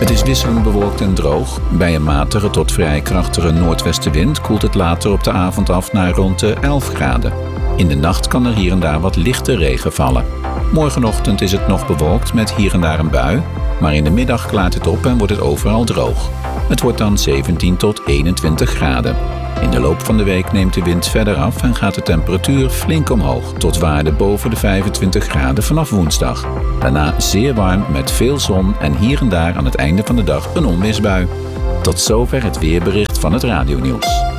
Het is wisselend bewolkt en droog. Bij een matige tot vrij krachtige noordwestenwind koelt het later op de avond af naar rond de 11 graden. In de nacht kan er hier en daar wat lichte regen vallen. Morgenochtend is het nog bewolkt met hier en daar een bui, maar in de middag klaart het op en wordt het overal droog. Het wordt dan 17 tot 21 graden. In de loop van de week neemt de wind verder af en gaat de temperatuur flink omhoog, tot waarden boven de 25 graden vanaf woensdag. Daarna zeer warm met veel zon en hier en daar aan het einde van de dag een onweersbui. Tot zover het weerbericht van het radionieuws.